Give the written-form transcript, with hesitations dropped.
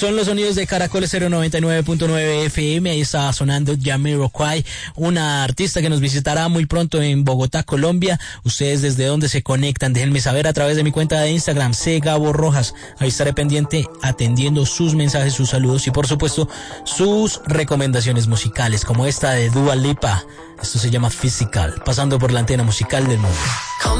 Son los sonidos de Caracol 099.9 FM. Ahí está sonando Jamiroquai, una artista que nos visitará muy pronto en Bogotá, Colombia. Ustedes desde dónde se conectan, déjenme saber a través de mi cuenta de Instagram, Gabo Rojas. Ahí estaré pendiente atendiendo sus mensajes, sus saludos y por supuesto sus recomendaciones musicales, como esta de Dua Lipa. Esto se llama Physical, pasando por la antena musical del mundo.